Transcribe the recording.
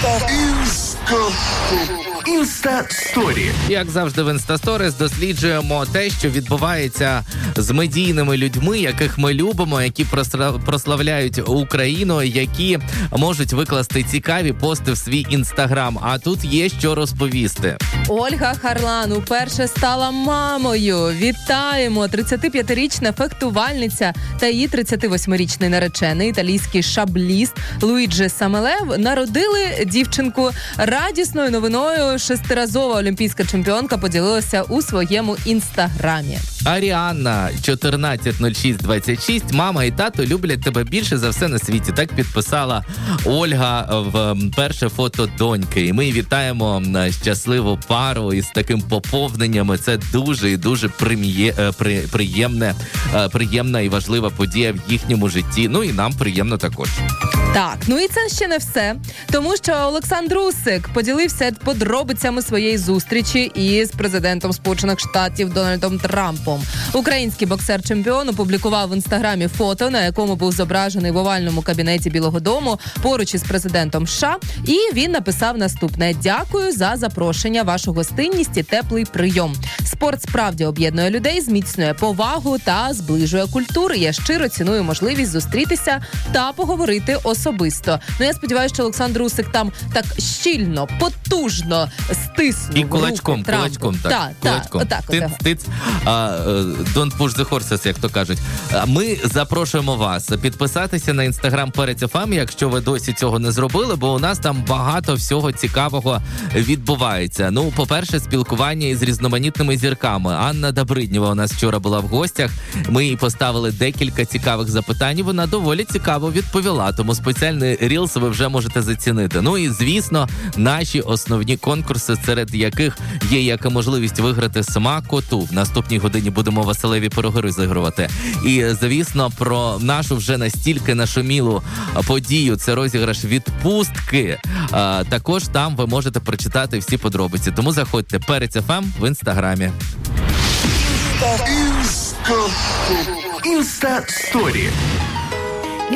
Інста-сторі. Як завжди в Інста-сторіс досліджуємо те, що відбувається з медійними людьми, яких ми любимо, які прославляють Україну, які можуть викласти цікаві пости в свій Інстаграм. А тут є що розповісти. Ольга Харлан уперше стала мамою. Вітаємо! 35-річна фехтувальниця та її 38-річний наречений італійський шабліст Луїджі Самелев народили дівчинку. Радісною новиною шестиразова олімпійська чемпіонка поділилася у своєму Інстаграмі. Аріанна 140626. Мама і тато люблять тебе більше за все на світі. Так підписала Ольга в перше фото доньки. І ми вітаємо щасливу пару із таким поповненням. Це дуже і дуже приємна і важлива подія в їхньому житті. Ну і нам приємно також. Так, ну і це ще не все. Тому що Олександр Усик поділився подробицями своєї зустрічі із президентом Сполучених Штатів Дональдом Трампом. Український боксер-чемпіон опублікував в Інстаграмі фото, на якому був зображений в овальному кабінеті Білого Дому поруч із президентом США. І він написав наступне: «Дякую за запрошення, вашу гостинність і теплий прийом. Спорт справді об'єднує людей, зміцнює повагу та зближує культури. Я щиро ціную можливість зустрітися та поговорити особисто». Ну, я сподіваюся, що Олександр Усик там так щільно, потужно стиснув і кулачком, руки кулачком, так. кулачком. Так, Тиц. Don't push the horses, як то кажуть. Ми запрошуємо вас підписатися на Інстаграм Перець ФМ, якщо ви досі цього не зробили, бо у нас там багато всього цікавого відбувається. Ну, по-перше, спілкування із різноманітними зірками. Анна Добриднєва у нас вчора була в гостях. Ми їй поставили декілька цікавих запитань, і вона доволі цікаво відповіла, тому спеціальний рілс ви вже можете зацінити. Ну і, звісно, наші основні конкурси, серед яких є яка можливість виграти смакоту. В наступній годині будемо Василеві пироги розігрувати. І, звісно, про нашу вже настільки нашумілу подію, це розіграш відпустки. Також там ви можете прочитати всі подробиці. Тому заходьте Перець ФМ в Інстаграмі. Інста-сторі.